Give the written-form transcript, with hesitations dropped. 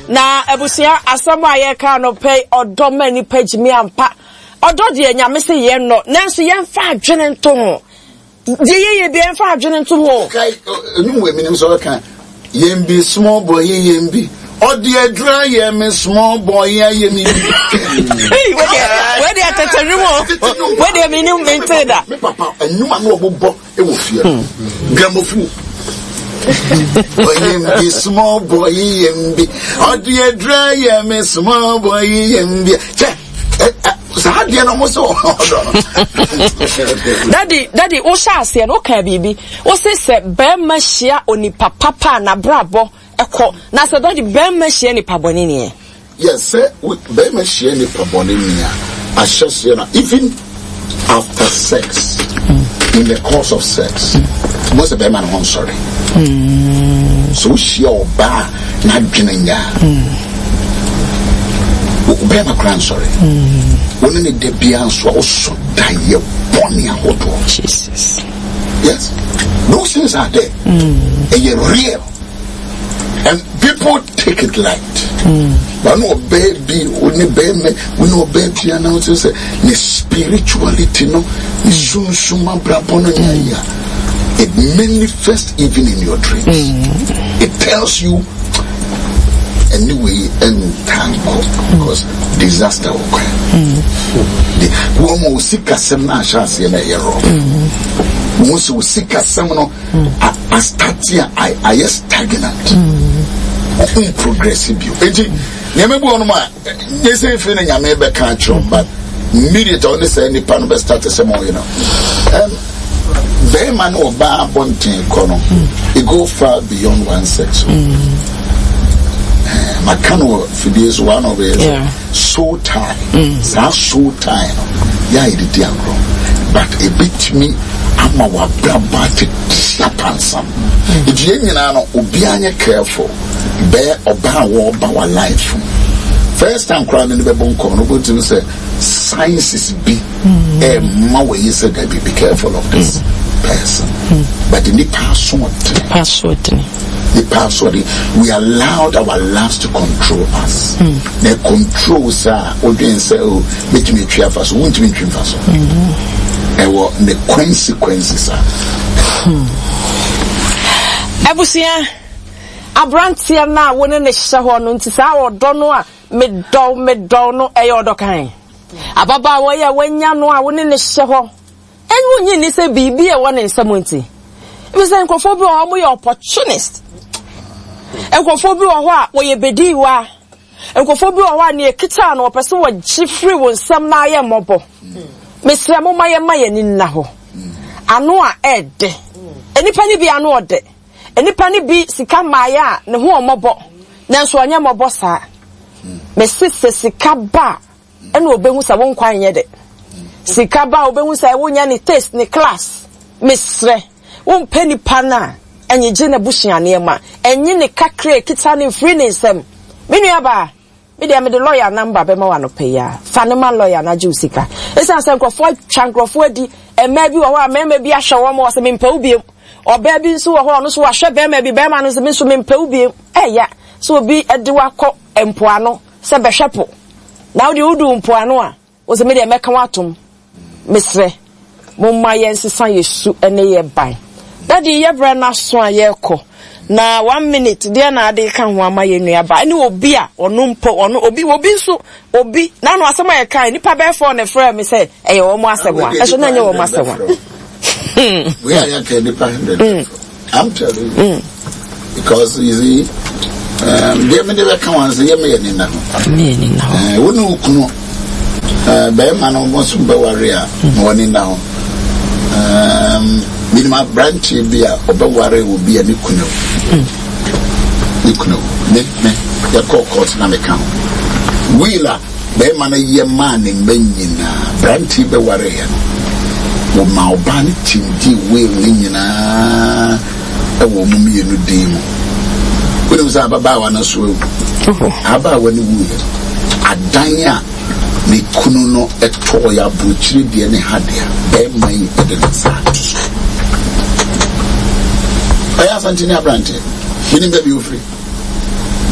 na ebusia asɛm a yɛ ka no pɛ ɔdɔ mani page me ampa ɔdɔ de nyame se yɛ no nanso yɛn fa adwene nto ho de yɛ bi yɛn fa adwene nto ho kai enu we minim so ka yɛn bi small boy yɛn bi ɔde adura yɛn me small boy yɛn mi where they ateterumo where they minim maintain that me papa enuma no obobɔ e wo fie gramophone yɛn bi small boy yɛn bi ɔde adura yɛn me small boy yɛn bi Daddy, o sha se no ka bibi. O se be ma hia oni papa na brabo eko. Na se daddy be ma hia ni paboni ni. Yes, sir. Be ma hia ni paboni ni. Ahye na even after sex, in the course of sex, most be man won sorry. So she oba na dwenenya. Be ma grand sorry. When the debians were also die Jesus. Yes. Those things are there. And you're real. And people take it light. But no baby, only baby, we know baby announces the spirituality, no, it manifests even in your dreams. It tells you anyway and thank God because disaster will come. The woman will seek a seminar chance in a year. Once we seek a seminar, I start here, I stagnant. Progressive. Remember one of my, they say, feeling I may be catch on, but immediately only say any pan of start a seminar, you know. Very man or bar bonting, it go far beyond one sex. Makano Fides one of it so tired. So tired. Yeah, it did grow. But a bit me, I'm a wabra some. If you know, Obianya careful, bear or bow our life. First time crying in the bone corner, go to say, science is big. Mawa is a be careful of this person. But in the password. The password, we allowed our lives to control us. The controls are audience make me try fast, won't me try fast. And what the consequences are. Ebusia Abrantia na woni ne hye no nti sa odo no a meddo no eyodo kan. Ababa wo ye wanya no a woni ne hye ho. Enwu nyi ni se bibi e woni nsamonti. Ebi se nkofo bi o mo ye opportunist. Enkofo bi wo ho a wo ye bedi wa. Enkofo bi wo ho a ne ekita no opese wo gifri wo nsam na aye mobo. Mesra mo maye ni nna ho. Ano a ede. Enipa ni bi ano ode. Enipa ni bi sika maya ne ho omobo. Nanso anya mobo saa. Mesise sika ba ene obehu sa won kwan ye de. Sika ba obehu sa wonya ni taste ni class. Mesre won peni pana enye je na busuane ma. Enye ne kakre kita ne free ne nsem. Menua ba me de lawyer number be ma wa no pay ya. Fanema lawyer na ju sika. Esa se nkrofo twankrofo adi ema bi wo ho a mema bi ahwe wo mo se mempa ubiem. Oba bi nso wo ho no so wa hwe be ma bi be ma no se me so mempa ubiem. Eya so obi ede wakọ empoano se be hwepo. Na wo de udu mpoano a wo se me de meka watom. Mesre momma yensesa yesu ene ye ban. Daddy ye bra na so a ye kọ. Na 1 minute dia na ade kan ho ama ye nua ba ene obi a ono mpo ono obi nso obi na no asema ye kan nipa be for ne frɛ me say eye wo mo asema eso na nye wo mo asema we are yan can nipa 100 I'm telling you because you see dem me dey kan wan say ye me ni na wonu kunu be man no mo so be ware a mo ni na ho minima branch bia obeware obi ani kuno me ya court na meka wila be man ye man nyina branch be ware ya wo ma oba ni tinji we nyina e wo mu mienu din mu woni sa baba wa na so aba wa ni wu adan a ni kunu no eto ya buchiri de ne hadea be man e de sa I have Anthony Abrante. He didn't be free.